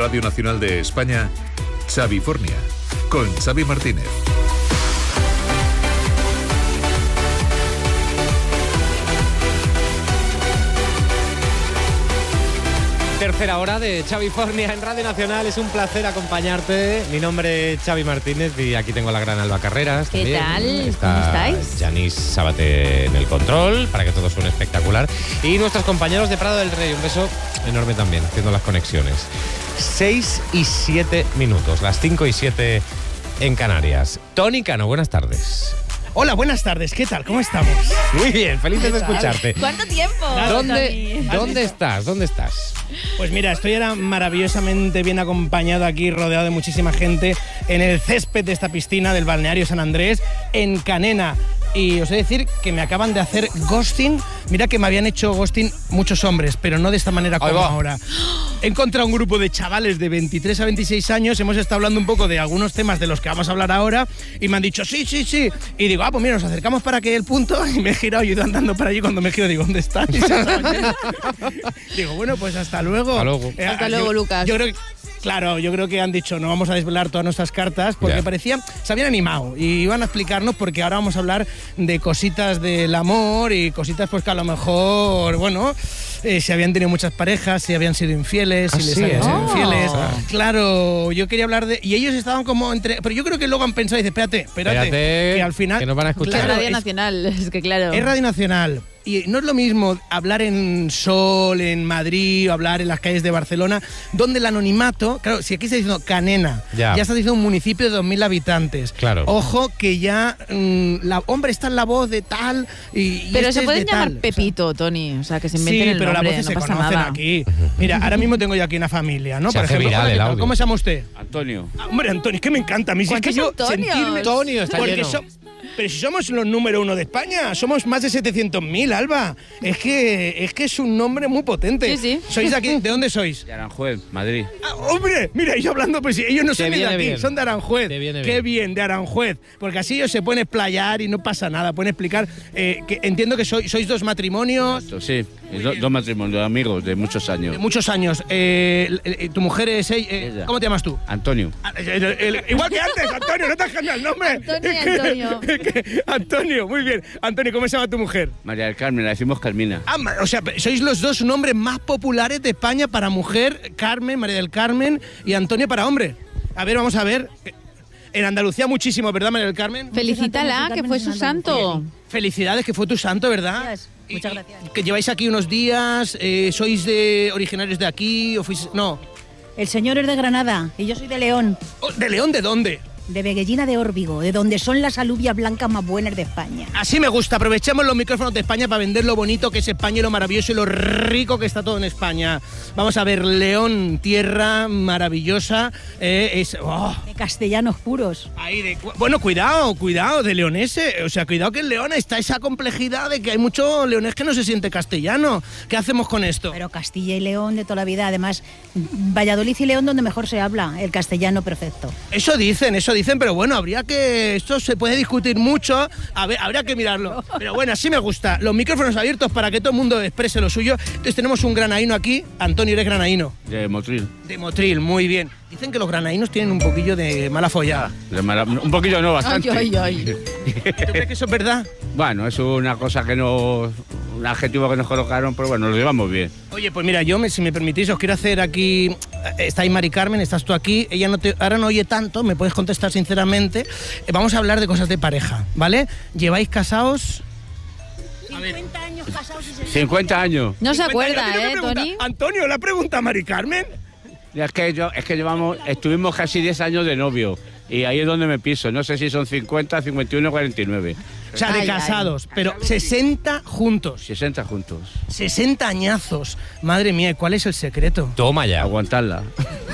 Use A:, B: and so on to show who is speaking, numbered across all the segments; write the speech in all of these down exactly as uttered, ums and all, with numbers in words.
A: Radio Nacional de España, Xavifornia, con Xavi Martínez.
B: Tercera hora de Xavifornia en Radio Nacional. Es un placer acompañarte. Mi nombre es Xavi Martínez y aquí tengo a la gran Alba Carreras.
C: ¿Qué
B: también.
C: tal?
B: Está
C: ¿Cómo estáis?
B: Yanis Sábate en el control para que todo suene espectacular. Y nuestros compañeros de Prado del Rey. Un beso enorme también, haciendo las conexiones. seis y siete minutos, las cinco y siete en Canarias. Tony Cano, buenas tardes.
D: Hola, buenas tardes, ¿qué tal? ¿Cómo estamos?
B: Muy bien, felices de escucharte.
C: ¿Cuánto tiempo?
B: ¿Dónde, ¿Dónde estás? ¿Dónde estás?
D: Pues mira, estoy ahora maravillosamente bien acompañado aquí, rodeado de muchísima gente, en el césped de esta piscina del balneario San Andrés, en Canena. Y os he de decir que me acaban de hacer ghosting. Mira que me habían hecho ghosting muchos hombres, pero no de esta manera como ahora. He encontrado un grupo de chavales de veintitrés a veintiséis años, hemos estado hablando un poco de algunos temas de los que vamos a hablar ahora, y me han dicho, sí, sí, sí. Y digo, ah, pues mira, nos acercamos para que el punto, y me he girado, yo he ido andando para allí, cuando me giro digo, ¿dónde están? Y se digo, bueno, pues hasta luego.
B: Hasta luego,
C: eh, hasta luego
D: yo,
C: Lucas.
D: Yo creo que Claro, yo creo que han dicho no vamos a desvelar todas nuestras cartas porque yeah. parecía, se habían animado y iban a explicarnos porque ahora vamos a hablar de cositas del amor y cositas pues que a lo mejor, bueno, eh, si habían tenido muchas parejas, si habían sido infieles, si ¿Ah, les sí, habían sido oh. infieles. Claro, yo quería hablar de... Y ellos estaban como entre... Pero yo creo que luego han pensado y dicen, espérate, espérate,
B: espérate,
D: que al final...
B: Que nos van a escuchar.
C: Claro, es Radio
D: es,
C: Nacional, es que claro.
D: Es Radio Nacional. Y no es lo mismo hablar en Sol, en Madrid, o hablar en las calles de Barcelona, donde el anonimato, claro, si aquí está diciendo Canena, ya, ya está diciendo un municipio de dos mil habitantes.
B: Claro.
D: Ojo que ya, mmm, la, hombre, está en la voz de tal y, y
C: Pero
D: este
C: se pueden llamar
D: tal,
C: Pepito, o sea, Tony, o sea, que se inventen
D: sí,
C: el
D: pero
C: nombre,
D: las voces
C: no
D: se
C: pasa
D: conocen
C: nada.
D: aquí. Mira, ahora mismo tengo yo aquí una familia, ¿no?
B: Se
D: Por
B: hace
D: ejemplo,
B: viral
D: hola,
B: el audio.
D: ¿cómo se llama usted?
E: Antonio.
D: Ah, hombre, Antonio, es que me encanta a mí, si es que yo
C: Antonios?
D: sentirme...
B: Antonio está
D: porque
B: lleno.
D: So, pero si somos los número uno de España, somos más de setecientos mil, Alba. Es que, es que es un nombre muy potente.
C: Sí, sí.
D: ¿Sois de aquí? ¿De dónde sois?
E: De Aranjuez, Madrid.
D: Ah, hombre, mira, yo hablando, pues ellos no
B: Te
D: son ni de
B: viene
D: aquí,
B: bien.
D: son de Aranjuez.
B: Te viene
D: Qué
B: bien.
D: bien, de Aranjuez. Porque así ellos se pueden explayar y no pasa nada, pueden explicar. Eh, que entiendo que sois, sois dos matrimonios.
E: Exacto, sí, do, dos matrimonios, amigos de muchos años.
D: De muchos años. Eh, eh, tu mujer es ella. Eh, ¿Cómo te llamas tú?
E: Antonio.
D: Ah, el, el, el, igual que antes, Antonio, no te has cambiado el nombre.
C: Antonio y Antonio.
D: que, Antonio, muy bien. Antonio, ¿cómo se llama tu mujer?
E: María del Carmen, la decimos Carmina.
D: Ah, o sea, sois los dos nombres más populares de España para mujer, Carmen, María del Carmen y Antonio para hombre. A ver, vamos a ver. En Andalucía muchísimo, ¿verdad, María del Carmen?
C: Felicítala, que fue su santo.
D: Felicidades, que fue tu santo, ¿verdad?
F: Gracias. Muchas gracias.
D: Que lleváis aquí unos días, eh, sois de originarios de aquí, o fuis, no.
F: El señor es de Granada y yo soy de León,
D: Oh, ¿de León de dónde?
F: de Veguellina de Órbigo, de donde son las alubias blancas más buenas de España.
D: Así me gusta, aprovechemos los micrófonos de España para vender lo bonito que es España y lo maravilloso y lo rico que está todo en España. Vamos a ver, León, tierra maravillosa, eh, es... Oh.
F: De castellanos puros.
D: Ahí de, bueno, cuidado, cuidado, de leonese. O sea, cuidado que en León está esa complejidad de que hay mucho leonés que no se siente castellano. ¿Qué hacemos con esto?
F: Pero Castilla y León de toda la vida. Además, Valladolid y León donde mejor se habla el castellano perfecto.
D: Eso dicen, eso dicen, pero bueno, habría que... Esto se puede discutir mucho, a ver, habría que mirarlo. Pero bueno, así me gusta. Los micrófonos abiertos para que todo el mundo exprese lo suyo. Entonces tenemos un granaíno aquí. Antonio, eres granaíno.
E: De Motril.
D: De Motril, muy bien. Dicen que los granaínos tienen un poquillo de mala follada.
E: De mala, un poquillo no, bastante.
C: Ay, ay, ay.
D: ¿Tú crees que eso es verdad?
E: Bueno, es una cosa que no... Un adjetivo que nos colocaron, pero bueno, lo llevamos bien.
D: Oye, pues mira, yo, me, si me permitís, os quiero hacer aquí... Está ahí Mari Carmen, estás tú aquí. Ella no te, ahora no oye tanto, me puedes contestar sinceramente. Eh, vamos a hablar de cosas de pareja, ¿vale? ¿Lleváis casados?
F: cincuenta años casados y se...
E: cincuenta años.
C: No se
D: cincuenta
C: acuerda,
D: años,
C: ¿eh,
D: ¿qué me pregunta?
C: Tony?
D: Antonio, la pregunta a Mari Carmen.
E: Ya, Es que, yo, es que llevamos, estuvimos casi diez años de novio y ahí es donde me piso. No sé si son cincuenta, cincuenta y uno, cuarenta y nueve.
D: O sea, de
C: Ay,
D: casados, pero sesenta juntos.
E: sesenta juntos.
D: sesenta añazos. Madre mía, ¿cuál es el secreto?
B: Toma ya.
E: Aguantarla.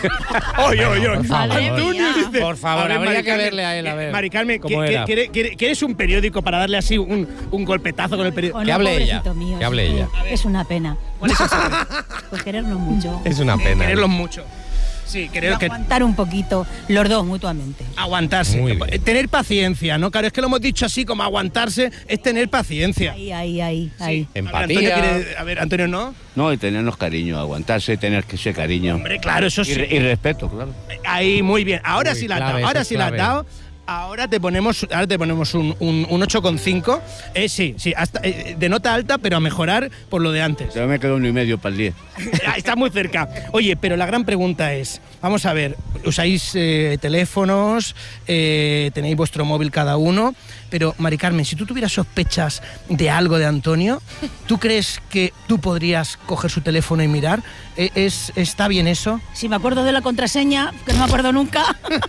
D: Oye, oye, oye.
B: Por favor.
D: Antonio dice...
B: Por favor,
D: A ver,
B: habría
D: Mari
B: que
D: Carmen,
B: verle a él, a ver
D: eh, Mari Carmen,
B: cómo
D: ¿qué-
B: era.
D: ¿quiere- quiere- ¿quieres un periódico para darle así un, un golpetazo con el periódico?
F: Oh, no,
B: Que hable ella,
F: pobrecito mío,
B: que hable
F: es
B: ella.
F: Es una pena.
D: ¿Cuál es el secreto?
F: Pues querernos mucho.
B: Es una pena.
D: Quererlos mucho. Sí, creo que
F: Aguantar un poquito, los dos mutuamente.
D: aguantarse.
B: Muy bien.
D: Tener paciencia, ¿no? Claro, es que lo hemos dicho así, como aguantarse, es tener paciencia.
F: Ahí, ahí, ahí, ahí.
D: A ver,
B: Empatía.
D: Antonio quiere- a ver, Antonio, ¿no?
E: No, y tenernos cariño, aguantarse, tener que ese cariño.
D: Hombre, claro, eso
E: Y,
D: sí.
E: re- y respeto, claro.
D: Ahí, muy bien. Ahora
B: Uy,
D: sí la has
B: clave,
D: dado.
B: eso
D: Ahora
B: es
D: sí la has
B: clave.
D: dado. Ahora te ponemos, ahora te ponemos un, un, un ocho coma cinco. Eh, sí, sí, hasta, eh, de nota alta, pero a mejorar por lo de antes.
E: Yo me quedo uno y medio para el diez.
D: Ah, está muy cerca. Oye, pero la gran pregunta es, vamos a ver, usáis eh, teléfonos, eh, tenéis vuestro móvil cada uno, pero Mari Carmen, si tú tuvieras sospechas de algo de Antonio, ¿tú crees que tú podrías coger su teléfono y mirar? Eh, ¿Es, ¿Está bien eso?
F: Si me acuerdo de la contraseña, que no me acuerdo nunca.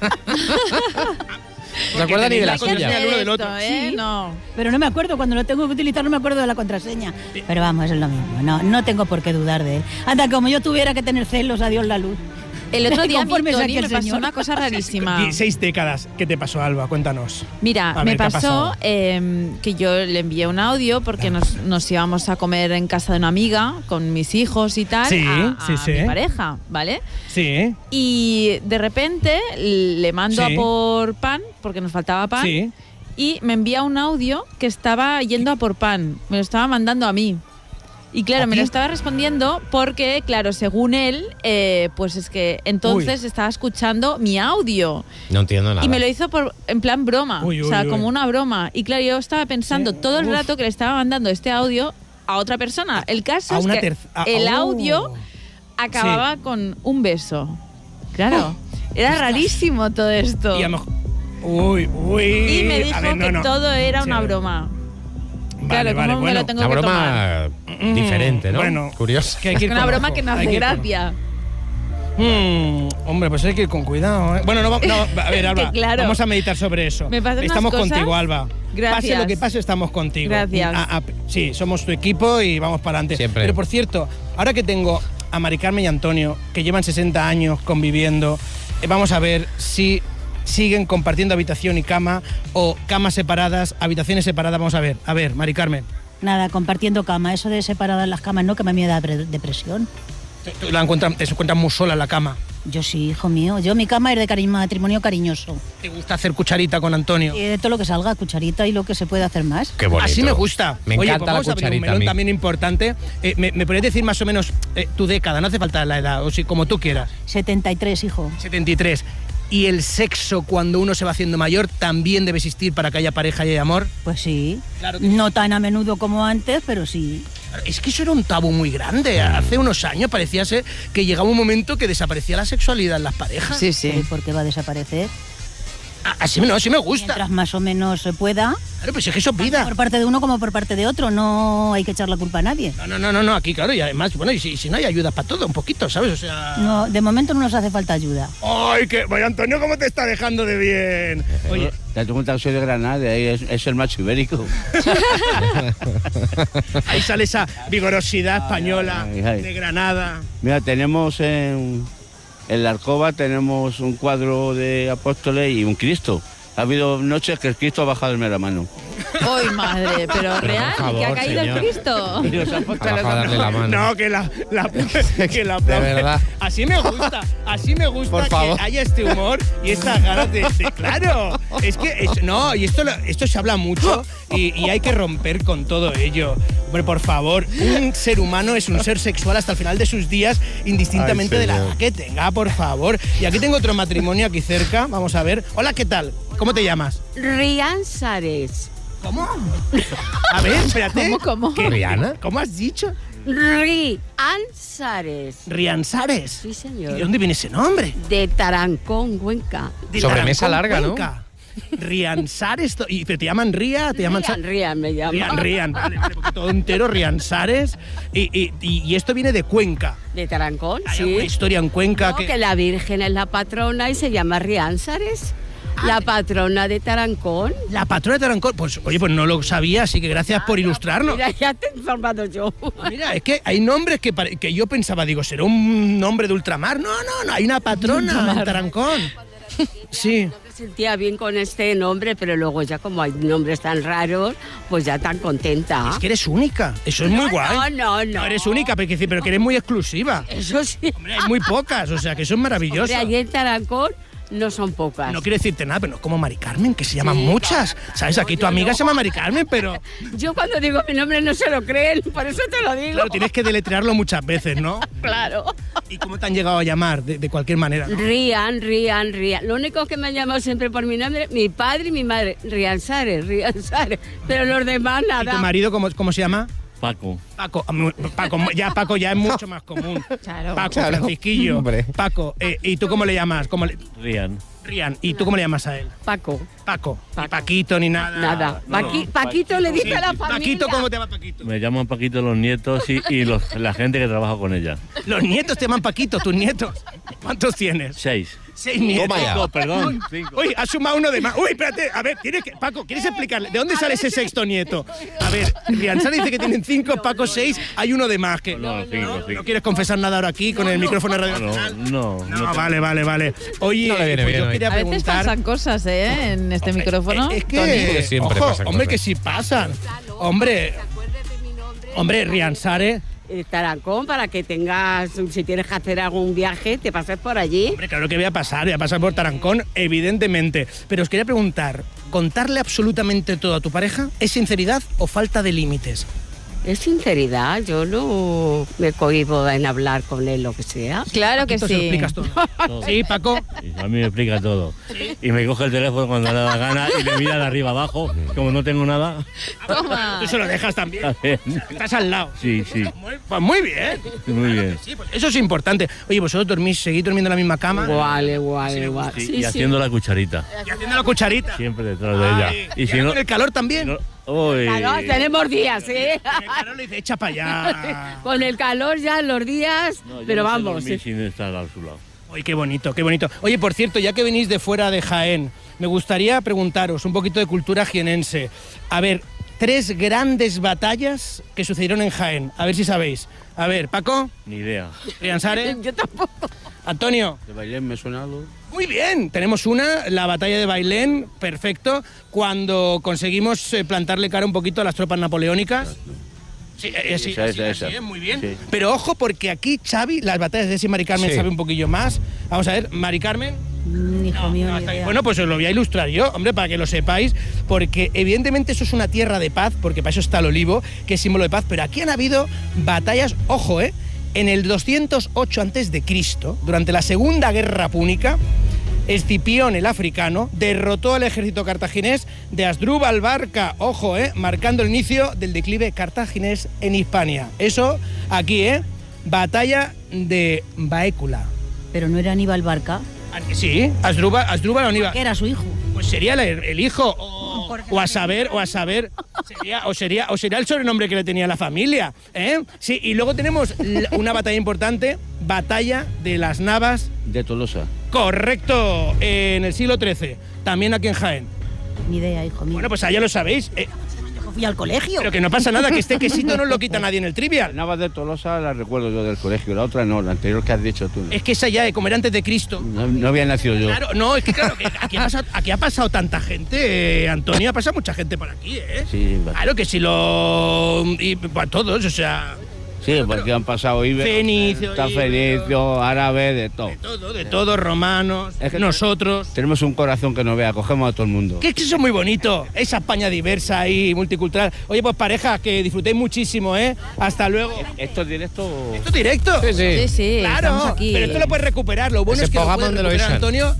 B: ¿No se acuerda ni de la
D: Porque tenéis
B: suya?
D: el uno del otro.
C: Esto, ¿eh?
F: Sí.
C: No.
F: Pero no me acuerdo, cuando lo tengo que utilizar no me acuerdo de la contraseña. Pero vamos, es lo mismo, no, no tengo por qué dudar de él. Anda, como yo tuviera que tener celos, adiós la luz.
C: El otro día a mí,
F: Conforme
C: Tony,
F: saque el
C: me pasó
F: señor.
C: una cosa rarísima.
D: Y seis décadas. ¿Qué te pasó, Alba? Cuéntanos.
C: Mira,
D: A
C: me
D: ver, ¿qué ha
C: pasó
D: pasado?
C: eh, que yo le envié un audio porque nos, nos íbamos a comer en casa de una amiga con mis hijos y tal,
D: Sí,
C: a, a
D: sí, sí.
C: mi pareja, ¿vale?
D: Sí,
C: Y de repente le mando
D: Sí.
C: a por pan, porque nos faltaba pan,
D: sí.
C: y me envía un audio que estaba yendo a por pan, me lo estaba mandando a mí. Y claro,
D: ¿A
C: me
D: ti?
C: lo estaba respondiendo porque, claro, según él, eh, pues es que entonces estaba escuchando mi audio.
B: No entiendo nada.
C: Y me lo hizo por, en plan broma,
D: Uy, uy,
C: o sea,
D: uy.
C: como una broma. Y claro, yo estaba pensando
D: Sí,
C: todo el
D: uf.
C: rato que le estaba mandando este audio a otra persona. El caso
D: A
C: es
D: una
C: que
D: terc- a-
C: el
D: oh.
C: audio acababa con un beso. Claro, era rarísimo todo esto.
D: Y a lo mejor... Uy, uy.
C: Y me dijo
D: A ver, no,
C: que
D: no.
C: todo era
D: Sí.
C: una broma.
D: Vale,
C: Claro,
D: vale,
C: ¿cómo me
D: bueno.
C: lo tengo
B: Una
C: que
B: broma
D: Mm,
B: diferente, ¿no?
D: Bueno,
B: Curioso.
D: que hay que ir
C: tomar?
D: con
C: Una broma
D: ojo,
C: que no
D: hay
C: hace
D: ir con-
C: gracia.
D: Mm, hombre, pues hay que ir con cuidado, ¿eh? Bueno, no, va- no, a ver, Alba,
C: Que claro.
D: vamos a meditar sobre eso.
C: Me pasan unas
D: Estamos
C: cosas-
D: contigo, Alba.
C: Gracias.
D: Pase lo que pase, estamos contigo.
C: Gracias.
D: A- a- sí, somos tu equipo y vamos para adelante.
B: Siempre.
D: Pero por cierto, ahora que tengo a Mari Carmen y Antonio, que llevan sesenta años conviviendo, eh, vamos a ver si siguen compartiendo habitación y cama o camas separadas, habitaciones separadas. Vamos a ver, a ver, Mari Carmen.
F: Nada, compartiendo cama. Eso de separadas las camas, no, que a mí me da pre- depresión.
D: Tú- tú la encuentras, te encuentras muy sola en la cama.
F: Yo sí, hijo mío. Yo mi cama es de cari- matrimonio cariñoso.
D: ¿Te gusta hacer cucharita con Antonio?
F: Y de todo lo que salga, cucharita y lo que se puede hacer más.
B: Qué bonito.
D: Así me gusta.
B: Me
D: Oye,
B: encanta
D: pues
B: la
D: vamos a abrir un
B: cucharita. a
D: melón
B: mí.
D: también importante. Eh, ¿me, me podrías decir más o menos eh, tu década? No hace falta la edad, o si como tú quieras.
F: setenta y tres, hijo.
D: setenta y tres. ¿Y el sexo cuando uno se va haciendo mayor también debe existir para que haya pareja y haya amor?
F: Pues sí.
D: Claro que sí.
F: No tan a menudo como antes, pero sí.
D: Es que eso era un tabú muy grande. Hace unos años parecía ser que llegaba un momento que desaparecía la sexualidad en las parejas.
C: Sí,
F: ¿Y
C: sí.
F: por qué va a desaparecer?
D: A- Así, no, así me gusta.
F: Mientras más o menos se pueda,
D: Claro, pues es que eso es vida.
F: por parte de uno como por parte de otro. No hay que echar la culpa a nadie.
D: No, no, no, no, no, aquí claro, y además, bueno, y si, si no hay ayudas para todo, un poquito, ¿sabes? O sea...
F: No, de momento no nos hace falta ayuda.
D: ¡Ay, que vaya Antonio, cómo te está dejando de bien! Oye,
E: Te has contado que soy de Granada, ahí es, es el macho ibérico.
D: ahí sale esa vigorosidad española
E: ay, ay.
D: de Granada.
E: Mira, tenemos en, en la alcoba tenemos un cuadro de apóstoles y un Cristo. Ha habido noches que el Cristo ha bajado en la mano.
C: ¡Ay, madre! Pero real,
B: favor,
C: que ha caído
B: señor.
C: el Cristo.
E: Y los apóstoles
B: Abajo a darle la mano.
D: No, que la, la, que la
B: De verdad.
D: Así me gusta, así me gusta
B: Por
D: que
B: favor.
D: haya este humor y estas ganas de, de- claro, es que es- no, y esto lo- esto se habla mucho y, y hay que romper con todo ello. Hombre, por favor, un ser humano es un ser sexual hasta el final de sus días, indistintamente
B: Ay,
D: de la
B: señor.
D: edad que tenga, por favor. Y aquí tengo otro matrimonio aquí cerca, vamos a ver. Hola, ¿qué tal? ¿Cómo te llamas?
G: Rianzares.
D: ¿Cómo? A ver, espérate.
C: ¿Cómo, cómo?
D: ¿Qué?
B: ¿Rihanna?
D: ¿Cómo has dicho?
G: Rianzares.
D: Rianzares.
G: Sí,
D: ¿Y
G: señor.
D: de dónde viene ese nombre?
G: De Tarancón, Cuenca.
D: De
B: Sobremesa
D: Tarancón,
B: larga, ¿no?
D: Cuenca. Rianzares. to- ¿Y pero te llaman Ría? ¿Te llaman Sa-
G: Rian, Rian me llama.
D: Rian, Rian, vale, vale, porque todo entero, Rianzares. Y, y, y- y esto viene de Cuenca.
G: De Tarancón,
D: ¿Hay
G: sí.
D: alguna historia en Cuenca
G: No,
D: que...
G: que la Virgen es la patrona y se llama Rianzares. La patrona de Tarancón.
D: La patrona de Tarancón, pues oye, pues no lo sabía, así que gracias por ilustrarnos.
G: Mira, ya te he informado yo.
D: Mira, es que hay nombres que, pare- que yo pensaba, digo, ¿será un nombre de ultramar? No, no, no, hay una patrona en Tarancón. Sí.
G: sentía bien con este nombre, pero luego ya como hay nombres tan raros, pues ya tan contenta.
D: Es que eres única, eso es muy
G: no,
D: guay.
G: No, no, no.
D: No eres única, pero que, pero que eres muy exclusiva.
G: Eso sí.
D: Hombre, hay muy pocas, o sea, que eso es maravilloso.
G: Hombre, allí en Tarancón no son pocas.
D: No quiero decirte nada, pero no como Mari Carmen, que se llaman
G: Sí,
D: muchas. ¿Sabes?
G: no,
D: Aquí tu
G: yo
D: amiga
G: no.
D: se llama Mari Carmen, pero...
G: Yo cuando digo mi nombre no se lo creen, por eso te lo digo.
D: Claro, tienes que deletrearlo muchas veces, ¿no?
G: Claro.
D: ¿Y cómo te han llegado a llamar? De, de cualquier manera, ¿no?
G: Rian, Rian, Rian. Lo único que me han llamado siempre por mi nombre, mi padre y mi madre. Rian Sares, Rian Sares. Pero los demás
D: ¿Y
G: nada.
D: tu marido cómo, cómo se llama?
E: Paco.
D: Paco, Paco, ya Paco ya es mucho más común.
C: Claro.
D: Paco,
B: Claro.
D: Francisquillo.
B: Hombre.
D: Paco, eh, ¿y tú cómo le llamas? ¿Cómo le...
E: Rian.
D: Rian, ¿y tú cómo le llamas a él?
G: Paco.
D: Paco. Ni
G: Paco.
D: Paquito ni nada.
G: Nada.
E: no.
G: Paqui- Paquito le dice a la familia.
D: Paquito, ¿cómo te llama Paquito?
E: Me llaman Paquito los nietos y, y los- la gente que trabaja con ella.
D: Los nietos te llaman Paquito, tus nietos. ¿Cuántos tienes?
E: Seis.
D: Seis nietos.
B: Toma ya.
E: Cinco, perdón. Cinco.
D: Uy, ha sumado uno de más. Uy, espérate, a ver, tienes que, Paco, ¿quieres explicarle? ¿De dónde sale ese sexto nieto? A ver, Riansara dice que tienen cinco, Paco seis, hay uno de más. Que,
E: No, cinco, cinco.
D: ¿No quieres confesar nada ahora aquí con el micrófono de Radio
E: No,
D: Nacional?
E: no.
D: No,
E: no te-
D: vale, vale, vale. Oye,
B: No le viene
D: pues
B: bien
D: yo
B: hoy.
D: quería
C: A veces
D: preguntar...
C: pasan cosas, ¿eh? En este micrófono.
D: Es que,
C: Tony.
B: Porque siempre
D: ojo,
B: pasan
D: hombre,
B: cosas.
D: que sí pasan. Hombre,
G: ¿Te acuerdas de mi nombre?
D: hombre, Riansare...
G: Eh, Tarancón, para que tengas, si tienes que hacer algún viaje, te pases por allí.
D: Hombre, claro que voy a pasar, voy a pasar por Tarancón, evidentemente. Pero os quería preguntar, ¿contarle absolutamente todo a tu pareja es sinceridad o falta de límites?
G: Es sinceridad, yo no me cohibo en hablar con él lo que sea.
C: Claro que
D: Esto se lo
C: sí.
D: explicas todo. Sí, Paco.
E: Y a mí me explica todo. Y me coge el teléfono cuando le da la gana y le mira de arriba abajo, como no tengo nada.
C: Toma.
D: Tú se lo dejas también.
E: Está bien.
D: Estás al lado.
E: Sí, sí,
D: Muy, pues muy bien.
E: muy bien.
D: Sí, pues eso es importante. Oye, vosotros dormís, seguís durmiendo en la misma cama.
G: Igual, igual, igual.
E: Sí,
G: Sí,
E: y
G: sí.
E: haciendo la cucharita,
D: Y haciendo la cucharita.
E: siempre detrás de ella.
D: Ay,
E: Y si
D: ahora
E: no...
D: con el calor también.
E: no- uy.
G: Claro, tenemos días, ¿eh?
D: Con el calor le dice, echa para allá.
G: Con el calor ya los días,
E: No, yo
G: pero
E: no sé
G: vamos.
E: dormir
G: sí.
E: sin estar a su lado.
D: Oye, qué bonito, qué bonito. Oye, por cierto, ya que venís de fuera de Jaén, me gustaría preguntaros un poquito de cultura jienense. A ver, tres grandes batallas que sucedieron en Jaén. A ver si sabéis. A ver, Paco,
E: Ni idea.
D: Riansare,
G: Yo tampoco.
D: Antonio.
E: De Bailén me suena algo.
D: Muy bien, tenemos una, la batalla de Bailén, perfecto, cuando conseguimos eh, plantarle cara un poquito a las tropas napoleónicas. Sí, eh, eh, sí,
E: Esa,
D: sí,
E: esa,
D: así
E: esa.
D: es, muy bien.
E: Sí.
D: Pero ojo, porque aquí Xavi, las batallas de ese Mari Carmen
B: Sí.
D: sabe un poquillo más. Vamos a ver, Mari Carmen.
F: Mm, hijo mío,
D: No,
F: ni
D: hasta ahí.
F: idea.
D: Bueno, pues os lo voy a ilustrar yo, hombre, para que lo sepáis, porque evidentemente eso es una tierra de paz, porque para eso está el olivo, que es símbolo de paz, pero aquí han habido batallas, ojo, ¿eh? En el doscientos ocho antes de Cristo, durante la Segunda Guerra Púnica, Escipión el africano derrotó al ejército cartaginés de Asdrúbal Barca, ojo, ¿eh? Marcando el inicio del declive cartaginés en Hispania. Eso aquí, ¿eh? Batalla de Baécula.
F: Pero no era Aníbal Barca,
D: Sí, Asdrúbal, Asdrúbal o Aníbal.
F: que era su hijo.
D: Pues sería el, el hijo, o, o a saber, o a saber, sería, o, sería, o sería el sobrenombre que le tenía la familia, ¿eh? Sí, y luego tenemos la- una batalla importante, Batalla de las Navas,
E: De Tolosa.
D: correcto, en el siglo trece, también aquí en Jaén.
F: Ni idea, hijo mío.
D: Bueno, pues allá lo sabéis, eh,
F: Yo fui al colegio.
D: pero que no pasa nada, que este quesito no lo quita nadie en el trivial.
E: Navas de Tolosa la recuerdo yo del colegio, la otra no, la anterior que has dicho tú.
D: Es que esa ya, eh, como era antes de Cristo.
E: No, no había nacido yo.
D: Claro, no, es que claro, que aquí ha pasado, aquí ha pasado tanta gente, eh, Antonio, ha pasado mucha gente por aquí, ¿eh?
E: Sí, va-
D: Claro que si lo... y para todos, o sea...
E: sí, porque han pasado íberos,
D: Fenicio,
E: está
D: íberos.
E: Fenicio, árabe, de todo.
D: De todo, de todo, romanos,
E: Es que-
D: nosotros.
E: Tenemos un corazón que no vea, cogemos a todo el mundo.
D: Que es que eso es muy bonito, esa España diversa y multicultural. Oye, pues pareja, que disfrutéis muchísimo, ¿eh? Hasta luego.
E: ¿Esto es directo?
D: ¿Esto es directo?
B: Sí, sí.
C: Sí, sí,
D: Claro,
C: estamos aquí.
D: pero esto lo puedes recuperar. Lo bueno
B: Ese
D: es que lo
B: programa
D: puedes
B: donde lo
D: recuperar,
B: echan.
D: Antonio,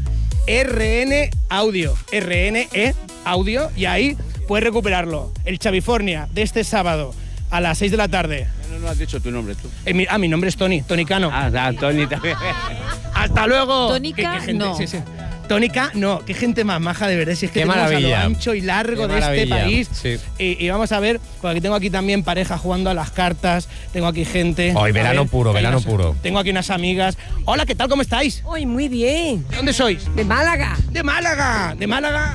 D: R N Audio. R N E Audio, y ahí puedes recuperarlo. El Chavifornia de este sábado a las seis de la tarde.
E: No, no has dicho tu nombre tú.
D: Eh, mi- ah, mi nombre es Tony, Tony Cano.
E: Ah, ah, Tony también.
D: ¡Hasta luego!
C: Tónica,
D: ¿Qué- qué gente?
C: no.
D: Sí, sí. Tónica, no. Qué gente más maja, de verdad. Si es que
B: Qué
D: tenemos a lo
B: maravilla.
D: ancho y largo
B: Qué
D: de este
B: maravilla,
D: país.
B: sí.
D: Y, y vamos a ver, porque tengo aquí también pareja jugando a las cartas. Tengo aquí gente.
B: Hoy,
D: A
B: verano
D: ver,
B: puro,
D: hay
B: verano
D: unas-
B: puro.
D: Tengo aquí unas amigas. Hola, ¿qué tal? ¿Cómo estáis?
H: Hoy muy bien.
D: ¿De dónde sois?
H: De Málaga.
D: De Málaga. De Málaga.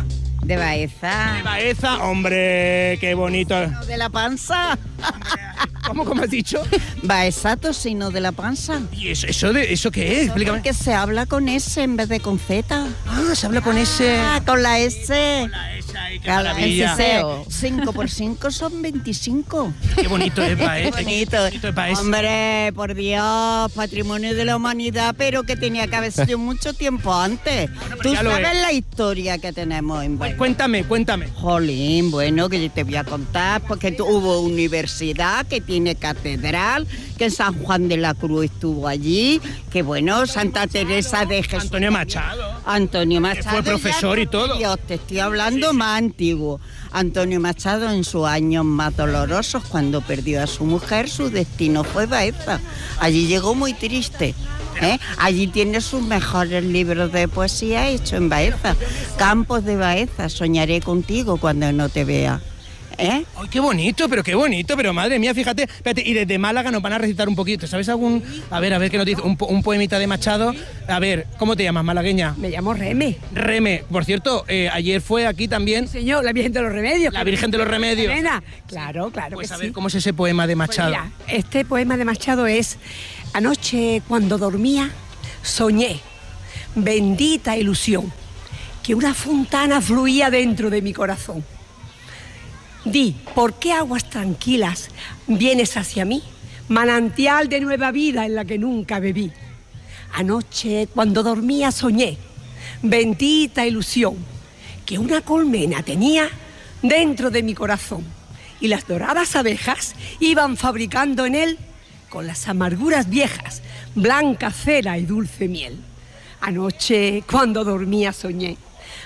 H: De Baeza.
D: De Baeza, hombre, qué bonito.
H: De la panza.
D: ¿Cómo, cómo has dicho?
H: Baeza, tocino de la panza.
D: ¿Y eso, eso, de, eso qué es? Explícame.
H: Que se habla con S en vez de con Z.
D: Ah, se habla con S.
H: Ah, con la S.
D: Con la S, ay, qué
H: Cada
D: maravilla.
H: cinco por cinco son veinticinco.
D: Qué bonito es Baeza.
H: Qué bonito.
D: Qué bonito es Baeza.
H: Hombre, por Dios, patrimonio de la humanidad, pero que tenía que haber sido mucho tiempo antes.
D: Bueno,
H: Tú
D: ya lo
H: sabes
D: es.
H: la historia que tenemos en Baeza.
D: Cuéntame, cuéntame.
H: Jolín, bueno, que yo te voy a contar, porque tu- hubo universidad, que tiene catedral, que San Juan de la Cruz estuvo allí, que bueno, Santa Teresa de Jesús.
D: Antonio Machado.
H: Antonio
D: Que
H: Machado.
D: fue profesor
H: ya
D: y todo.
H: Dios, te estoy hablando más antiguo. Antonio Machado en sus años más dolorosos, cuando perdió a su mujer, su destino fue Baeza. Allí llegó muy triste. ¿eh? Allí tiene sus mejores libros de poesía hechos en Baeza. Campos de Baeza, soñaré contigo cuando no te vea. ¿Eh?
D: Ay, qué bonito, pero qué bonito, pero madre mía, fíjate. Espérate, y desde Málaga nos van a recitar un poquito. ¿Sabes algún...? A ver, a ver, ¿qué nos dice? Un, po- un poemita de Machado. A ver, ¿cómo te llamas, malagueña?
I: Me llamo Reme.
D: Reme. Por cierto, eh, ayer fue aquí también...
I: Señor, la Virgen de los Remedios.
D: La Virgen de los Remedios.
I: Nena. Claro, claro
D: Pues
I: que
D: a ver,
I: sí.
D: ¿cómo es ese poema de
I: Pues
D: Machado?
I: mira, este poema de Machado es: anoche cuando dormía soñé, bendita ilusión, que una fontana fluía dentro de mi corazón. Di, ¿por qué aguas tranquilas vienes hacia mí? Manantial de nueva vida en la que nunca bebí. Anoche cuando dormía soñé, bendita ilusión, que una colmena tenía dentro de mi corazón, y las doradas abejas iban fabricando en él, con las amarguras viejas, blanca cera y dulce miel. Anoche cuando dormía soñé,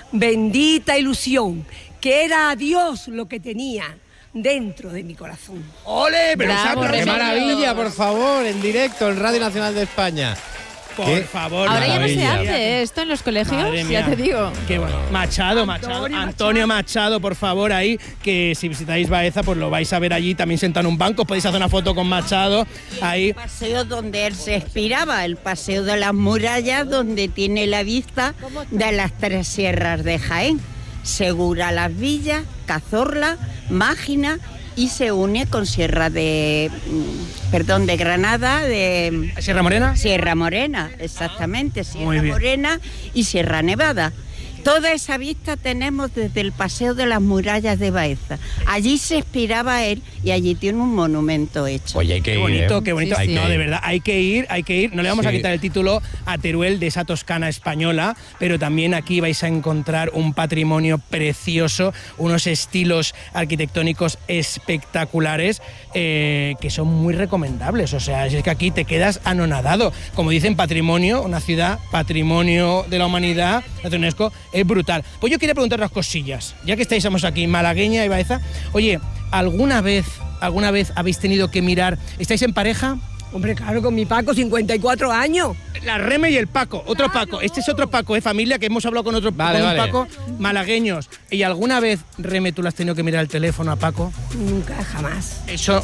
I: bendita ilusión, que era a Dios lo que tenía dentro de mi corazón.
D: ¡Ole! Pero
C: Bravo,
D: esa-
B: ¡Qué
C: Remedios.
B: maravilla, por favor! En directo, en Radio Nacional de España.
D: Por
B: ¿Qué?
D: favor.
C: Ahora ya no se
B: maravilla.
C: hace esto en los colegios,
D: Madre mía.
C: ya te digo.
D: Qué bueno. Machado, Machado,
I: Antonio
D: Antonio Machado, por favor, ahí, que si visitáis Baeza, pues lo vais a ver allí, también sentado en un banco, podéis hacer una foto con Machado, ahí.
H: El paseo donde él se inspiraba, el paseo de las murallas, donde tiene la vista de las tres sierras de Jaén, Segura las Villas, Cazorla, Mágina, y se une con Sierra de, mm, perdón, de Granada, de
D: ¿Sierra Morena?
H: Sierra Morena, exactamente, Sierra
D: Muy bien.
H: Morena y Sierra Nevada. Toda esa vista tenemos desde el Paseo de las Murallas de Baeza. Allí se inspiraba él y allí tiene un monumento hecho.
B: Oye, hay que
D: Qué
B: ir,
D: bonito,
B: ¿eh?
D: qué bonito.
C: Sí, sí.
D: No,
B: que
D: de
B: ir.
D: verdad, hay que ir, hay que ir. No le vamos a
B: Sí.
D: quitar el título a Teruel de esa Toscana española, pero también aquí vais a encontrar un patrimonio precioso, unos estilos arquitectónicos espectaculares eh, que son muy recomendables. O sea, es que aquí te quedas anonadado. Como dicen, patrimonio, una ciudad, patrimonio de la humanidad, la UNESCO, es brutal. Pues yo quería preguntar unas cosillas, ya que estáis estamos aquí, malagueña y Baeza. Oye, ¿alguna vez, alguna vez habéis tenido que mirar, estáis en pareja?
I: Hombre, claro, con mi Paco, cincuenta y cuatro años.
D: La Reme y el Paco, otro Paco. Este es otro Paco, ¿eh? Familia, que hemos hablado con otro
B: Vale,
D: con un
B: vale.
D: Paco, malagueños. ¿Y alguna vez, Reme, tú le has tenido que mirar el teléfono a Paco?
I: Nunca, jamás.
D: Eso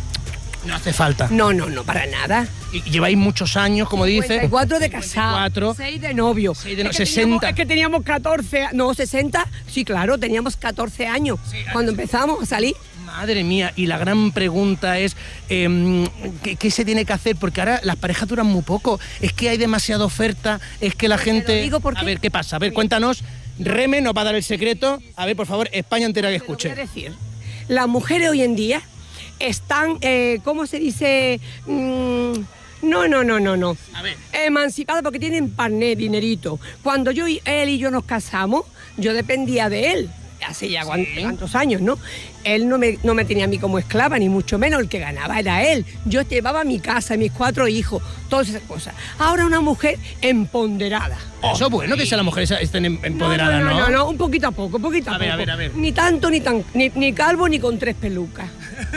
D: no hace falta.
I: No, no, no, para nada.
D: Y lleváis muchos años, como dice.
I: cincuenta y cuatro de casado,
D: cincuenta y cuatro.
I: seis de novio.
D: seis de no-
I: Es que
D: sesenta.
I: teníamos- Es que teníamos catorce, a- no, sesenta, sí, claro, teníamos catorce años cuando empezamos a salir.
D: Madre mía, y la gran pregunta es, eh, ¿qué, qué se tiene que hacer? Porque ahora las parejas duran muy poco, es que hay demasiada oferta, es que la gente...
I: digo por
D: A
I: qué.
D: ver, ¿qué pasa? A ver, cuéntanos, Reme nos va a dar el secreto. A ver, por favor, España entera que
I: Te lo voy
D: escuche.
I: a decir, las mujeres hoy en día están, eh, ¿cómo se dice? Mm, no, no, no, no, no.
D: A ver.
I: Emancipadas porque tienen parné, dinerito. Cuando yo y él y yo nos casamos, yo dependía de él. Hace ya cuan- cuántos años, ¿no? Él no me, no me tenía a mí como esclava, ni mucho menos, el que ganaba era él. Yo llevaba mi casa, mis cuatro hijos, todas esas cosas. Ahora una mujer empoderada.
D: Eso es bueno, que sean las mujeres estén em- empoderadas,
I: no,
D: ¿no?
I: no, no, no, un poquito a poco, un poquito a,
D: A ver,
I: poco.
D: a ver, a ver.
I: Ni tanto, ni tan, ni, ni calvo, ni con tres pelucas.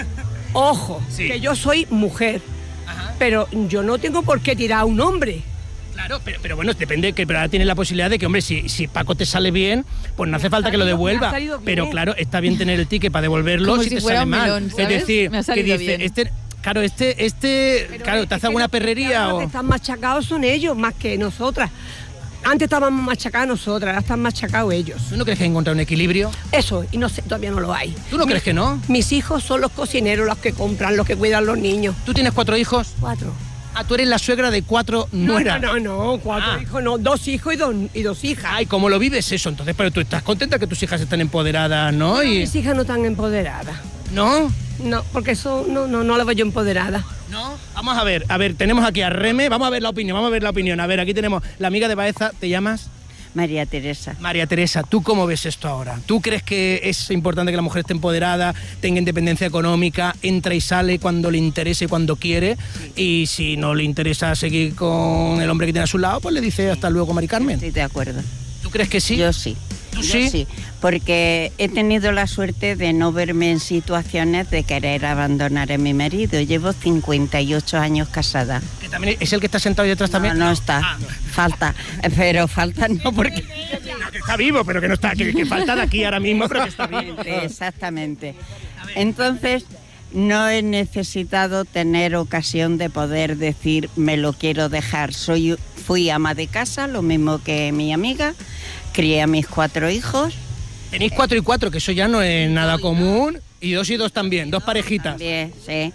I: Ojo,
D: Sí.
I: que yo soy mujer, pero yo no tengo por qué tirar a un hombre.
D: Claro, pero, pero bueno, depende, que pero ahora tienes la posibilidad de que, hombre, si, si Paco te sale bien, pues no hace falta que lo
I: salido- me ha
D: devuelva.
I: salido bien.
D: Pero claro, está bien tener el ticket para devolverlo
C: Como
D: si,
C: si
D: te
C: fuera
D: sale
C: un
D: mal.
C: melón,
D: Es
C: ¿sabes?
D: decir,
C: Me ha
D: que
C: salido
D: dice,
C: bien.
D: este, claro, este, este,
I: Pero
D: claro,
I: es-
D: te
I: es
D: hace
I: que
D: alguna
I: los que
D: perrería
I: ahora
D: o...
I: que están machacados son ellos, más que nosotras. Antes estábamos machacados nosotras, ahora están machacados ellos.
D: ¿Tú no crees que hay encontrar un equilibrio?
I: Eso, y no sé, todavía no lo hay.
D: ¿Tú no
I: Mi-
D: crees que no?
I: Mis hijos son los cocineros, los que compran, los que cuidan los niños.
D: ¿Tú tienes cuatro hijos?
I: Cuatro.
D: Ah, tú eres la suegra de cuatro nueras.
I: No, no, no, cuatro
D: Ah.
I: hijos, no, dos hijos y dos, y dos hijas.
D: Ay, ¿cómo lo vives eso? Entonces, pero tú estás contenta que tus hijas estén empoderadas, ¿no?
I: No,
D: Y...
I: mis hijas no están empoderadas.
D: ¿No?
I: No, porque eso no, no, no las veo yo empoderadas.
D: ¿No? Vamos a ver, a ver, tenemos aquí a Reme, vamos a ver la opinión, vamos a ver la opinión. A ver, aquí tenemos la amiga de Baeza, ¿te llamas?
H: María Teresa.
D: María Teresa, ¿tú cómo ves esto ahora? ¿Tú crees que es importante que la mujer esté empoderada, tenga independencia económica, entra y sale cuando le interese y cuando quiere? Y si no le interesa seguir con el hombre que tiene a su lado, pues le dice hasta luego, Mari Carmen.
H: Estoy de acuerdo.
D: ¿Tú crees que sí?
H: Yo sí.
D: ¿Tú
H: Yo
D: sí?
H: sí, porque he tenido la suerte de no verme en situaciones de querer abandonar a mi marido. Llevo cincuenta y ocho años casada.
D: ¿Que también es el que está sentado ahí detrás también?
H: No, no está.
D: Ah, no.
H: Falta. Pero falta no porque...
D: No, que está vivo, pero que no está, que, que falta de aquí ahora mismo, pero que está vivo.
H: Exactamente. Entonces, no he necesitado tener ocasión de poder decir me lo quiero dejar. Soy, fui ama de casa, lo mismo que mi amiga, crié a mis cuatro hijos.
D: Tenéis cuatro y cuatro, que eso ya no es nada común. Y dos y dos también, dos parejitas.
H: También, sí.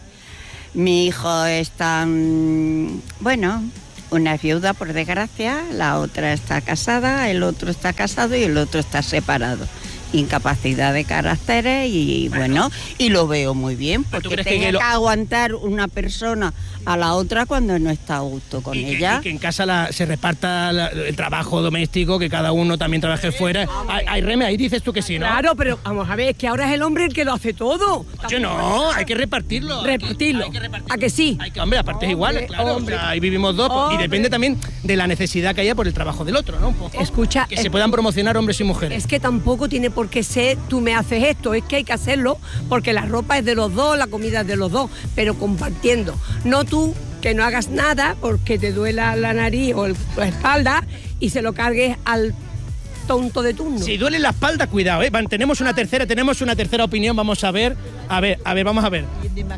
H: Mi hijo está, mm, bueno, una es viuda por desgracia, la otra está casada, el otro está casado y el otro está separado. Incapacidad de caracteres y bueno, y lo veo muy bien, porque
D: crees
H: tenga
D: que
H: que,
D: lo-
H: aguantar una persona a la otra cuando no está a gusto con
D: Y que,
H: ella.
D: y que en casa la- se reparta la- el trabajo doméstico, que cada uno también trabaje fuera. Ay, ay, Reme, ahí dices tú que sí, ¿no?
I: Claro, pero vamos a ver, es que ahora es el hombre el que lo hace todo.
D: Oye, no, hay que repartirlo. hay que-
I: Repartirlo.
D: hay que repartirlo.
I: ¿A que sí?
D: Hay que, hombre, a partes iguales, claro.
I: hombre.
D: O sea, ahí vivimos dos, pues, y
I: Hombre.
D: depende también de la necesidad que haya por el trabajo del otro, ¿no? Un poco.
I: Escucha,
D: Que
I: es-
D: se puedan promocionar hombres y mujeres.
I: Es que tampoco tiene por qué ser tú me haces esto, es que hay que hacerlo porque la ropa es de los dos, la comida es de los dos, pero compartiendo. No tú que no hagas nada porque te duela la nariz o el- la espalda y se lo cargues al tonto de turno.
D: Si duele la espalda, cuidado, ¿eh? Van, tenemos una tercera, tenemos una tercera opinión, vamos a ver. A ver, a ver, vamos a ver.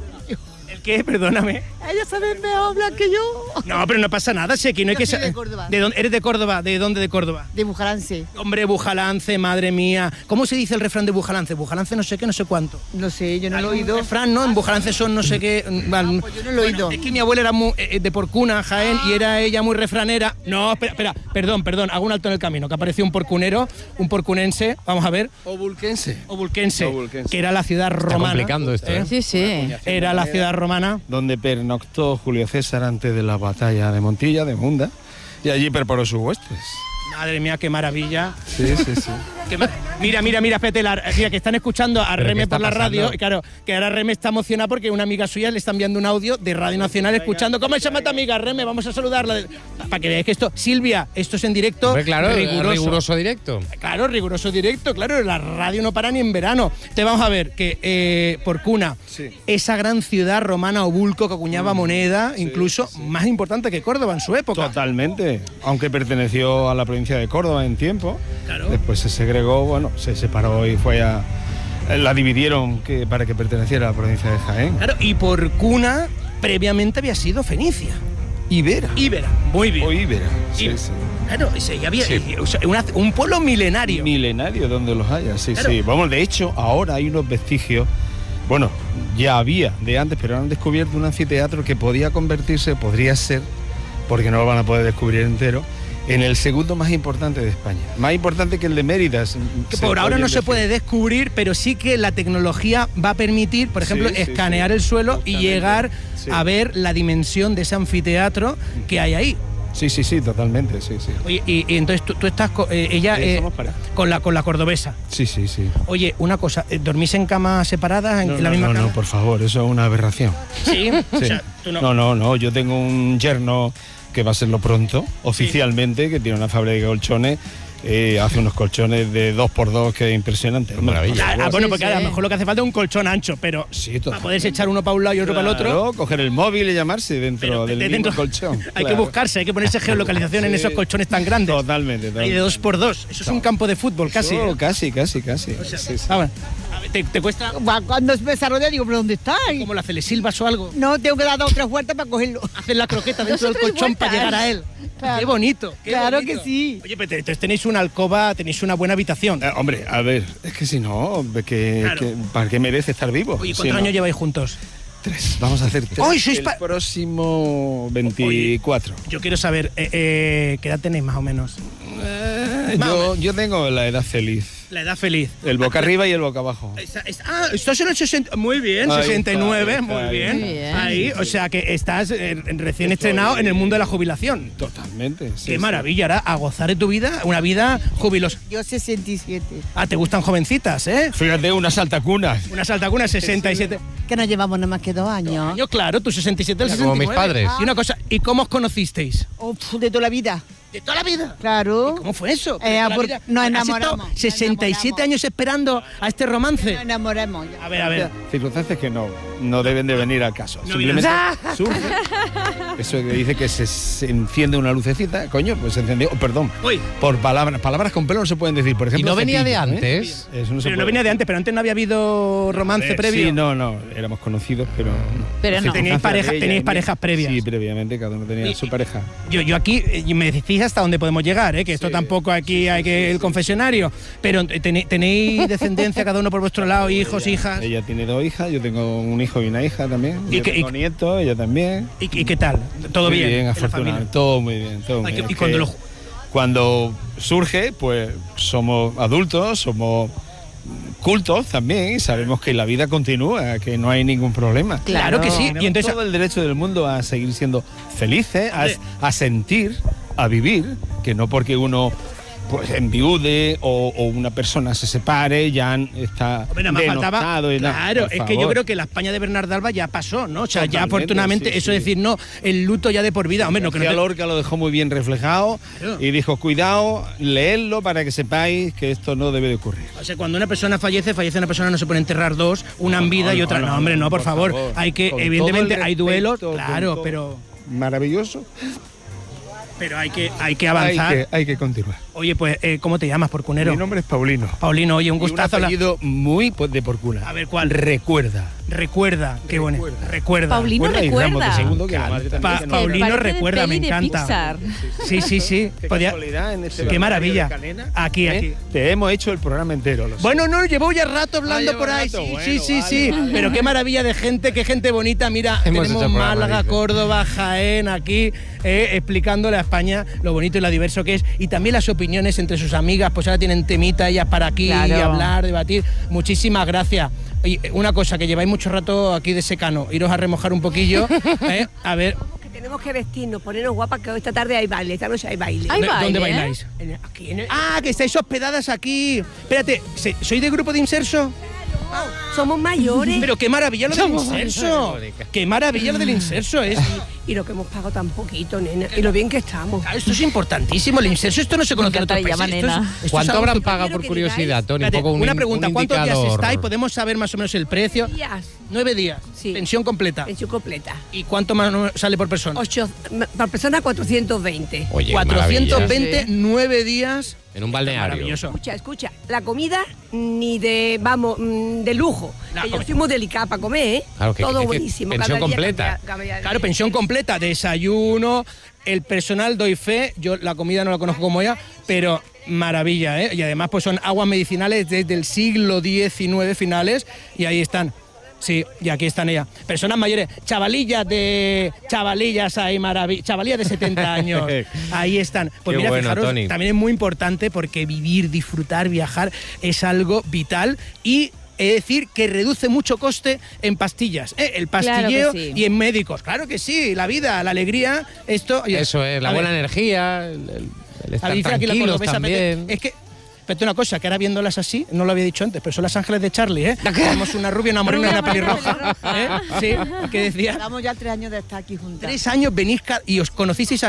D: ¿El qué? Perdóname.
J: Ella sabe mejor hablar que yo.
D: No, pero no pasa nada, si aquí no hay
J: Yo
D: que
J: soy de
D: sa-
J: Córdoba.
D: ¿De dónde? ¿Eres de Córdoba? ¿De dónde de Córdoba?
J: De Bujalance.
D: Hombre, Bujalance, madre mía. ¿Cómo se dice el refrán de Bujalance? Bujalance no sé qué, no sé cuánto.
J: No sé, yo no
D: Hay
J: lo he
D: un
J: oído.
D: refrán, ¿no? En Bujalance son no sé qué. mm,
J: pues yo no lo he oído.
D: Es que mi abuela era muy, eh, de Porcuna, Jaén, y era ella muy refranera. No, espera, espera, perdón, perdón, hago un alto en el camino, que apareció un porcunero, un porcunense, vamos a ver.
K: O vulquense.
D: O vulquense,
K: O vulquense.
D: que era la ciudad romana.
B: complicando esto, ¿eh?
C: Sí, sí.
D: Era la ciudad romana.
K: Donde pernoctó Julio César antes de la batalla de Montilla, de Munda, y allí preparó sus huestes.
D: Madre mía, qué maravilla.
K: Sí, sí, sí.
D: Qué ma- Mira, mira, mira, espérate, la- mira, que están escuchando a
B: ¿Pero qué
D: Reme
B: está
D: por la
B: pasando?
D: radio. Y claro, que ahora Reme está emocionada porque una amiga suya le está enviando un audio de Radio Nacional escuchando. ¿Cómo se llama tu amiga, Reme? Vamos a saludarla. Para que veáis que esto, Silvia, esto es en directo.
B: Hombre, claro,
D: riguroso.
B: riguroso directo.
D: Claro, riguroso directo, claro, la radio no para ni en verano. Te vamos a ver que eh, Porcuna,
K: Sí.
D: esa gran ciudad romana Obulco que acuñaba moneda, incluso más importante que Córdoba en su época.
K: Totalmente. Aunque perteneció a la provincia de Córdoba en tiempo,
D: Claro.
K: después se segregó, bueno, se separó y fue a... La dividieron que, para que perteneciera a la provincia de Jaén.
D: Claro, y Porcuna previamente había sido Fenicia.
K: Ibera.
D: Íbera, muy bien.
K: O Ibera. Sí,
D: Ibera.
K: sí.
D: Claro, ese ya había, o sea, una- un pueblo milenario.
K: Milenario donde los haya, sí,
D: Claro.
K: sí. Vamos, de hecho, ahora hay unos vestigios. Bueno, ya había de antes, pero han descubierto un anfiteatro que podía convertirse, podría ser, porque no lo van a poder descubrir entero, en el segundo más importante de España. Más importante que el de Mérida. se-
D: Que
K: se
D: por ahora
K: oyen
D: no se
K: decir.
D: puede descubrir, pero sí que la tecnología va a permitir, por ejemplo,
K: Sí, sí,
D: escanear
K: sí.
D: el suelo y
K: Totalmente.
D: llegar
K: Sí.
D: a ver la dimensión de ese anfiteatro que hay ahí.
K: Sí, sí, sí, totalmente, sí, sí.
D: Oye, y, y entonces tú, tú estás con eh, ella
K: Sí,
D: eh,
K: somos pareja.
D: con la con la cordobesa.
K: Sí, sí, sí.
D: Oye, una cosa, eh, ¿dormís en camas separadas en
K: No,
D: en la
K: no,
D: misma
K: no,
D: cama?
K: no, por favor, eso es una aberración.
D: Sí, o
K: Sí.
D: sea, tú no.
K: No, no, no, yo tengo un yerno que va a serlo pronto, oficialmente, que tiene una fábrica de colchones eh, hace unos colchones de dos por dos que es impresionante.
D: Maravilla. Ah, bueno, porque a lo mejor lo que hace falta es un colchón ancho, pero
K: sí,
D: para poderse echar uno para un lado y otro
K: claro,
D: para el otro.
K: Coger el móvil y llamarse dentro
D: Pero
K: del
D: de
K: mismo
D: dentro,
K: colchón.
D: Hay
K: claro.
D: que buscarse, hay que ponerse geolocalización sí. en esos colchones tan grandes.
K: Totalmente, totalmente.
D: Y de dos por dos. Eso es un campo de fútbol, casi.
K: Eso,
D: ¿eh?
K: Casi, casi, casi.
D: O sea,
K: sí, sí.
D: A ver, ¿te, ¿te cuesta?
J: Cuando me desarrolla digo, ¿pero dónde está?
D: ¿Cómo la Celesilvas o algo?
J: No, tengo que dar dos o tres vueltas para cogerlo.
D: Hacer la croqueta dentro del colchón para llegar a él.
J: Claro.
D: Qué bonito. Qué
J: claro
D: bonito.
J: que sí.
D: Oye, pero entonces tenéis una alcoba, tenéis una buena habitación.
K: Eh, hombre, a ver, es que si no, que,
D: Claro.
K: que, ¿para qué merece estar vivo?
D: Oye, ¿cuántos
K: Si no?
D: años lleváis juntos?
K: Tres. Vamos a hacer tres.
D: ¡Ay, sois
K: el
D: pa-
K: próximo veinticuatro.
D: Yo quiero saber, eh, eh, ¿qué edad tenéis más o menos?
K: Eh, yo, yo tengo la edad feliz.
D: La edad feliz.
K: El boca arriba y el boca abajo.
D: Esa- esa- ah, estás en el sesenta. Muy bien,
K: Ahí
D: sesenta y nueve,
K: está,
D: muy
K: ahí
D: bien.
C: Muy bien.
D: Ahí, o sea que estás eh, recién estrenado en el mundo de la jubilación.
K: Totalmente. Sí,
D: Qué
K: sí.
D: maravilla, ahora a gozar de tu vida, una vida jubilosa.
J: Yo sesenta y siete.
D: Ah, te gustan jovencitas, ¿eh?
K: Fíjate, unas altacunas.
D: Una saltacuna sesenta y siete.
J: Que nos llevamos nada más que dos años.
D: Yo, claro, tú sesenta y siete al
B: Mira, como
D: sesenta y nueve.
B: mis padres.
D: Y una cosa, ¿y cómo os conocisteis?
J: Oh, pf, de toda la vida.
D: De toda la vida.
J: Claro.
D: ¿Cómo fue eso?
J: Eh,
D: De toda la
J: por-
D: vida.
J: nos
D: ¿Has
J: enamoramos,
D: estado
J: nos
D: sesenta y siete
J: enamoramos.
D: años esperando a este romance.
J: Nos enamoramos.
D: A ver, a ver.
K: Circunstancias que no, no deben de venir al caso.
D: No
K: Simplemente
D: vienen.
K: surge. Eso que dice que se, se enciende una lucecita, coño, pues se encendió. Oh, perdón.
D: Uy.
K: Por palabras, palabras con pelo no se pueden decir. Por
B: ¿Y
K: ejemplo,
B: no venía de
K: cepillo, ¿eh?
B: antes?
K: Eso no se
D: Pero no
K: puede.
D: venía de antes, pero antes no había habido romance
K: Eh,
D: previo.
K: Sí, no, no. Éramos conocidos, pero no.
C: Pero no.
D: Teníais pareja-
K: de ella
D: teníais
K: y mía.
D: parejas previas.
K: Sí, previamente, cada uno tenía
D: Y-
K: su pareja.
D: Yo, yo aquí eh, me decís hasta dónde podemos llegar, ¿eh? Que esto tampoco aquí hay que el confesionario. Pero tenéis, tenéis descendencia cada uno por vuestro lado, hijos, hijas.
K: Ella tiene dos hijas, yo tengo un hijo y una hija también.
D: ¿Y
K: Yo
D: qué-
K: tengo
D: y-
K: nietos, ella también.
D: ¿Y, y qué tal? ¿Todo
K: Muy
D: bien?
K: bien,
D: en la
K: afortunadamente.
D: familia?
K: Todo muy bien, todo muy
D: Ay, que-
K: bien.
D: y cuando
K: Que
D: lo-
K: cuando surge, pues somos adultos, somos cultos también y sabemos que la vida continúa, que no hay ningún problema.
D: Claro que sí.
K: Tenemos
D: Y entonces,
K: todo el derecho del mundo a seguir siendo felices, a,
D: Hombre.
K: a sentir, a vivir, que no porque uno pues enviude o, o una persona se separe ya está
D: Hombre, nada más faltaba.
K: denostado y nada.
D: Claro,
K: Por
D: es que yo
K: favor.
D: creo que la España de Bernarda Alba ya pasó, ¿no? O sea, ya
K: Totalmente,
D: afortunadamente,
K: sí,
D: eso
K: sí.
D: es decir, no, el luto ya de por vida. Hombre, no, que no
K: García
D: te-
K: Lorca lo dejó muy bien reflejado
D: Claro.
K: y dijo, cuidado, leedlo para que sepáis que esto no debe de ocurrir.
D: O sea, cuando una persona fallece, fallece una persona, no se puede enterrar dos, una en vida y
K: no,
D: otra. No,
K: no,
D: hombre, no, por,
K: por
D: favor.
K: favor.
D: Hay que,
K: Con
D: evidentemente,
K: todo el
D: hay duelos,
K: respeto, con
D: claro,
K: todo.
D: pero,
K: Maravilloso.
D: pero hay que, hay que
K: Hay
D: avanzar.
K: que, hay que continuar.
D: Oye, pues, eh, ¿cómo te llamas, porcunero?
K: Mi nombre es Paulino.
D: Paulino, oye, un
K: Y un
D: gustazo. la-
K: apellido muy pues, de porcuna.
D: A ver, ¿cuál?
K: Recuerda.
D: Recuerda, qué bueno. Recuerda.
C: Paulino
K: Recuerda y Ramos de
C: recuerda.
K: segundo, que la madre también
D: Pa-
K: se nos-
D: Paulino
C: Parece de
D: recuerda,
C: peli
D: me
C: de
D: encanta.
C: Pixar.
D: Sí, sí, sí.
K: Qué
D: Podía-
K: casualidad en este
D: Qué
K: balneario
D: maravilla.
K: de Canena,
D: Aquí,
K: ¿eh?
D: aquí.
K: Te hemos hecho el programa entero. Lo sé.
D: Bueno, no, llevo ya rato hablando
K: Ah, lleva
D: por ahí.
K: rato,
D: Sí,
K: bueno,
D: sí, sí,
K: vale,
D: sí.
K: vale,
D: Pero
K: vale.
D: qué maravilla de gente, qué gente bonita. Mira,
B: Hemos
D: tenemos
B: hecho programa,
D: Málaga,
B: dice.
D: Córdoba, Jaén, aquí, eh, explicándole a España lo bonito y lo diverso que es. Y también las opiniones entre sus amigas, pues ahora tienen temita ellas para aquí
C: Claro.
D: y hablar, debatir. Muchísimas gracias. Y eh, una cosa, que lleváis mucho rato aquí de secano, iros a remojar un poquillo, ¿eh? A ver,
I: Que tenemos que vestirnos, ponernos guapas, que esta tarde hay baile, esta noche hay baile.
C: Hay
D: ¿dónde
C: baile, ¿eh?
D: bailáis?
I: En el- Aquí en el-
D: Ah, que estáis hospedadas aquí. Espérate, ¿se- ¿sois de grupo de inserso?
I: Somos mayores.
D: Pero qué maravilla lo del
B: Somos
D: inserso.
B: mayores.
D: Qué maravilla lo del inserso es.
I: Y lo que hemos pagado tan poquito, nena. Y lo bien que estamos.
D: Claro, esto es importantísimo. El inserso, esto no se conoce en
C: encanta
D: otros
C: que llama
D: países. Esto es-
C: nena.
D: esto es
B: ¿Cuánto
D: algo
B: habrán
D: súper-
B: pagado
I: quiero
B: por
I: que
B: curiosidad, Tony? Un
D: Espérate,
B: poco un
D: una
B: in-
D: pregunta,
B: un
D: ¿cuántos días
B: indicador.
D: estáis? ¿Podemos saber más o menos el precio?
I: Días.
D: Nueve días.
I: Sí.
D: Pensión completa.
I: Pensión completa.
D: ¿Y cuánto más o menos sale por persona?
I: Ocho, por persona cuatrocientos veinte.
B: Oye,
D: cuatrocientos
B: maravilla.
D: veinte,
C: Sí.
D: nueve días.
B: En un balneario.
D: Maravilloso.
I: Escucha, escucha. La comida ni de, vamos, mm, de lujo.
D: La
I: Que yo
D: comi-
I: soy muy delicada para comer, ¿eh?
B: Claro, que-
I: Todo
B: es que
I: buenísimo.
B: pensión
I: cada día
B: completa.
I: cambia- cambia-
D: Claro, pensión completa, desayuno, el personal doy fe, yo la comida no la conozco como ella, pero maravilla, ¿eh? Y además pues son aguas medicinales desde el siglo diecinueve finales y ahí están. Sí, y aquí están ellas. Personas mayores, chavalillas de... Chavalillas ahí, maravilla. Chavalillas de setenta años. Ahí están. Pues
B: Qué
D: mira,
B: bueno,
D: fijaros,
B: Tony.
D: también es muy importante porque vivir, disfrutar, viajar es algo vital y... Es decir, que reduce mucho coste en pastillas, ¿eh? El pastilleo
C: Claro que sí.
D: y en médicos. Claro que sí, la vida, la alegría, esto... oye,
B: Eso es, la
D: a
B: buena
D: ver,
B: energía, el, el- el estar
D: dice aquí la
B: tranquilos
D: cordobesa,
B: también.
D: Es que... Pero una cosa, que ahora viéndolas así, no lo había dicho antes, pero son las ángeles de Charlie, ¿eh? Tenemos una rubia, una morena y una pelirroja. ¿eh? Sí, ¿qué decía?
J: Llevamos ya tres años de estar aquí juntas.
D: Tres años venís ca- y os conocisteis aquí.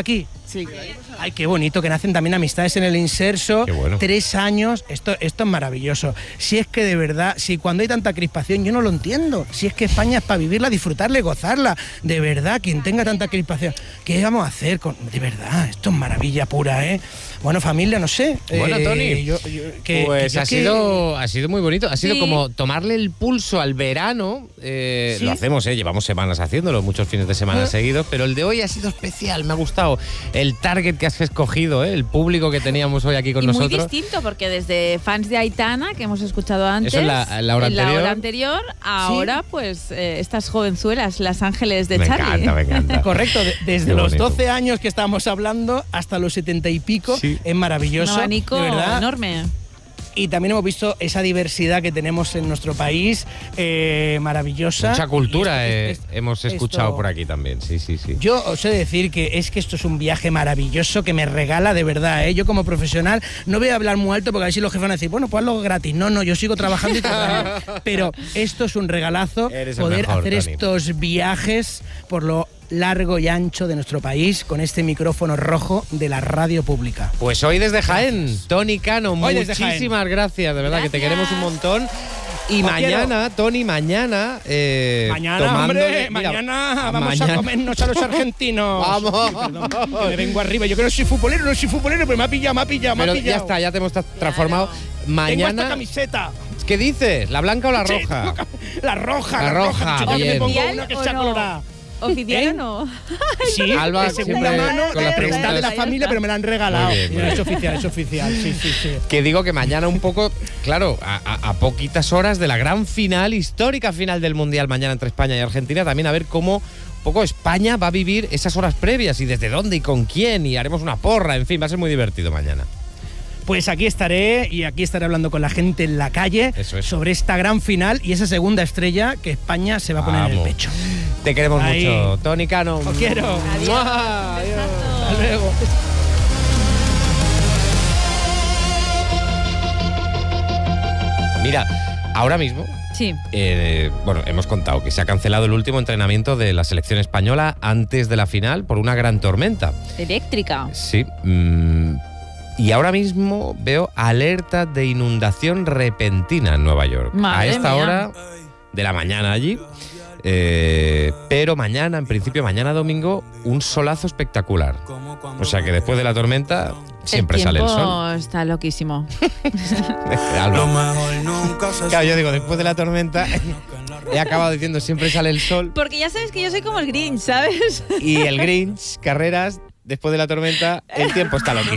J: Sí, claro.
D: Ay, qué bonito, que nacen también amistades en el Inserso.
B: Qué bueno.
D: Tres años, esto, esto es maravilloso. Si es que de verdad, si cuando hay tanta crispación, yo no lo entiendo. Si es que España es para vivirla, disfrutarla y gozarla. De verdad, quien tenga tanta crispación, ¿qué vamos a hacer? con De verdad, esto es maravilla pura, ¿eh? Bueno, familia, no sé.
B: Bueno,
D: eh,
B: Tony,
D: yo- yo- que-
B: pues
D: que-
B: ha,
D: que-
B: sido, ha sido muy bonito. Ha sido
C: Sí.
B: como tomarle el pulso al verano. Eh,
D: Sí.
B: Lo hacemos, ¿eh? Llevamos semanas haciéndolo, muchos fines de semana
D: Ah.
B: seguidos, pero el de hoy ha sido especial, me ha gustado. El target que has escogido, ¿eh? El público que teníamos hoy aquí con
C: y
B: nosotros.
C: muy distinto, porque desde fans de Aitana, que hemos escuchado antes,
B: Eso en la- en la hora anterior.
C: anterior, ahora pues eh, estas jovenzuelas, las ángeles de
B: Me
C: Charlie.
B: encanta, me encanta.
D: Correcto, de- desde
B: Qué
D: los
B: bonito.
D: doce años que estábamos hablando hasta los setenta y pico,
B: Sí.
D: es maravilloso.
C: Un abanico
D: de verdad.
C: enorme.
D: Y también hemos visto esa diversidad que tenemos en nuestro país, eh, maravillosa.
B: Mucha cultura
D: Y esto-
B: eh,
D: esto-
B: hemos
D: esto-
B: escuchado por aquí también, sí, sí, sí.
D: Yo os he de decir que es que esto es un viaje maravilloso que me regala de verdad, ¿eh? Yo como profesional no voy a hablar muy alto porque a ver si los jefes van a decir, bueno, pues hazlo gratis. No, no, yo sigo trabajando y trabajando. Pero esto es un regalazo,
B: Eres el
D: poder
B: mejor,
D: hacer
B: Tony.
D: estos viajes por lo largo y ancho de nuestro país con este micrófono rojo de la radio pública.
B: Pues hoy desde Jaén, Tony Cano,
D: Hoy desde
B: muchísimas gracias, de verdad que te
C: Gracias.
B: queremos un montón. Y
D: Os
B: mañana, Tony, mañana. eh,
D: Mañana,
B: tomándole-
D: hombre,
B: mira,
D: mañana vamos
B: mañana-
D: a comernos a los argentinos.
B: Vamos.
D: Uy, perdón, que me vengo arriba. Yo que no soy futbolero, no soy futbolero, pero me ha pillado, me ha pillado, me
B: Pero
D: ha
B: ya
D: pillado.
B: está, ya te hemos tra- transformado.
D: Tengo esta
B: Mañana.
D: camiseta.
B: ¿Qué dices? ¿La blanca o la
D: Sí,
B: roja?
D: tengo cam- La roja,
B: La
D: la,
B: roja,
D: roja. Yo que me
B: bien.
D: pongo
C: ¿Oficial
D: una que
C: o
D: sea
C: no?
D: colorada.
C: ¿Oficial
D: ¿Eh?
C: o no?
D: Sí,
B: Alba
D: de segunda
B: siempre
D: mano,
B: con las
D: eh, está de la
B: preguntas.
D: familia, pero me la han regalado.
B: Muy bien, muy
D: Y
B: bien.
D: es oficial, es oficial, sí, sí, sí.
B: Que digo que mañana un poco, claro, a, a- a poquitas horas de la gran final, histórica final del Mundial mañana entre España y Argentina, también a ver cómo un poco España va a vivir esas horas previas y desde dónde y con quién y haremos una porra, en fin, va a ser muy divertido mañana.
D: Pues aquí estaré y aquí estaré hablando con la gente en la calle
B: Eso es.
D: sobre esta gran final y esa segunda estrella que España se va a poner en el
B: Vamos.
D: pecho.
B: Te queremos
D: Ahí.
B: mucho, Tony Cano.
D: Os quiero.
B: ¡Mua! Adiós.
D: Hasta luego.
B: Mira, ahora mismo,
C: Sí.
B: eh, bueno, hemos contado que se ha cancelado el último entrenamiento de la selección española antes de la final por una gran tormenta.
C: Eléctrica.
B: Sí. mm, y ahora mismo veo alerta de inundación repentina en Nueva York.
C: Madre
B: a esta
C: mía.
B: hora de la mañana allí. Eh, pero mañana, en principio, mañana domingo, un solazo espectacular. O sea que después de la tormenta siempre
C: el
B: sale el
C: tiempo
B: sol.
C: está loquísimo.
B: Alba. Claro, yo digo, después de la tormenta he acabado diciendo siempre sale el sol.
C: Porque ya sabes que yo soy como el Grinch, ¿sabes?
B: Y el Grinch, Carreras, después de la tormenta, el tiempo está loquísimo.